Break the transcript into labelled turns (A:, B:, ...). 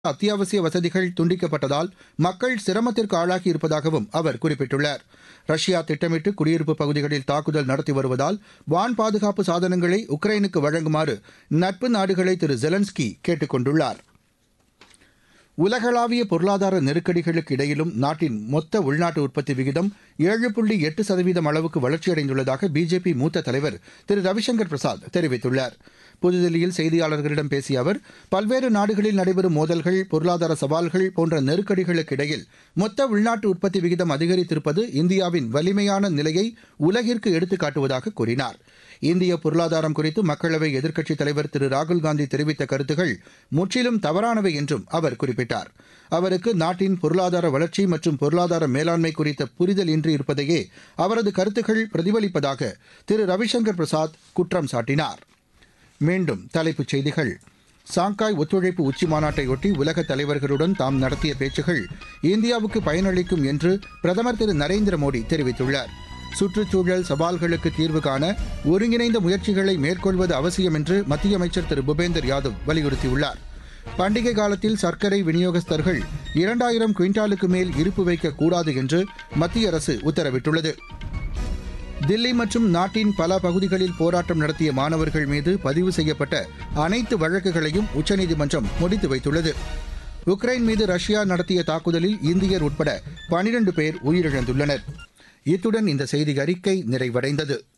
A: அத்தியாவசிய வசதிகள் துண்டிக்கப்பட்டதால் மக்கள் சிரமத்திற்கு ஆளாகி இருப்பதாகவும் அவர் குறிப்பிட்டுள்ளார். ரஷ்யா திட்டமிட்டு குடியிருப்பு பகுதிகளில் தாக்குதல் நடத்தி வருவதால் வான் பாதுகாப்பு சாதனங்களை உக்ரைனுக்கு வழங்குமாறு நட்பு நாடுகளை திரு ஜெலன்ஸ்கி கேட்டுக் கொண்டுள்ளார். உலகளாவிய பொருளாதார நெருக்கடிகளுக்கு இடையிலும் நாட்டின் மொத்த உள்நாட்டு உற்பத்தி விகிதம் 7.8% அளவுக்கு வளர்ச்சியடைந்துள்ளதாக பிஜேபி மூத்த தலைவர் திரு ரவிசங்கர் பிரசாத் தெரிவித்துள்ளார். புதுதில்லியில் செய்தியாளர்களிடம் பேசிய அவர், பல்வேறு நாடுகளில் நடைபெறும் மோதல்கள், பொருளாதார சவால்கள் போன்ற நெருக்கடிகளுக்கு இடையில் மொத்த உள்நாட்டு உற்பத்தி விகிதம் அதிகரித்திருப்பது இந்தியாவின் வலிமையான நிலையை உலகிற்கு எடுத்துக் காட்டுவதாக கூறினார். இந்திய பொருளாதாரம் குறித்து மக்களவை எதிர்க்கட்சித் தலைவர் திரு ராகுல்காந்தி தெரிவித்த கருத்துகள் முற்றிலும் தவறானவை என்றும் அவர் குறிப்பிட்டார். அவருக்கு நாட்டின் பொருளாதார வளர்ச்சி மற்றும் பொருளாதார மேலாண்மை குறித்த புரிதல் இன்றி இருப்பதையே அவரது கருத்துக்கள் பிரதிபலிப்பதாக திரு ரவிசங்கர் பிரசாத் குற்றம் சாட்டினார். மீண்டும் தலைப்புச் செய்திகள். சாங்காய் ஒத்துழைப்பு உச்சிமாநாட்டையொட்டி உலக தலைவர்களுடன் தாம் நடத்திய பேச்சுகள் இந்தியாவுக்கு பயனளிக்கும் என்று பிரதமர் திரு நரேந்திர மோடி தெரிவித்துள்ளார். சுற்றுச்சூழல் சவால்களுக்கு தீர்வு காண ஒருங்கிணைந்த முயற்சிகளை மேற்கொள்வது அவசியம் என்று மத்திய அமைச்சர் திரு பூபேந்தர் யாதவ் வலியுறுத்தியுள்ளார். பண்டிகை காலத்தில் சர்க்கரை விநியோகஸ்தர்கள் 2000 குவிண்டாலுக்கு மேல் இருப்பு வைக்கக்கூடாது என்று மத்திய அரசு உத்தரவிட்டுள்ளது. தில்லி மற்றும் நாட்டின் பல பகுதிகளில் போராட்டம் நடத்திய மாணவர்கள் மீது பதிவு செய்யப்பட்ட அனைத்து வழக்குகளையும் உச்சநீதிமன்றம் முடித்து வைத்துள்ளது. உக்ரைன் மீது ரஷ்யா நடத்திய தாக்குதலில் இந்தியர் உட்பட 12 பேர் உயிரிழந்துள்ளனர். இத்துடன் இந்த செய்தி அறிக்கை நிறைவடைந்தது.